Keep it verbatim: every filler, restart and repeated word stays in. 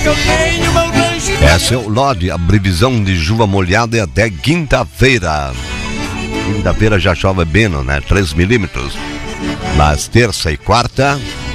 Essa é o Lorde, a previsão de chuva molhada é até quinta-feira. Quinta-feira já chove bem, né? três milímetros. Nas terça e quarta,